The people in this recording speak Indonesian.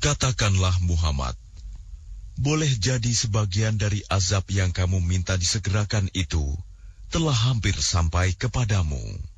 Katakanlah Muhammad, boleh jadi sebagian dari azab yang kamu minta disegerakan itu telah hampir sampai kepadamu.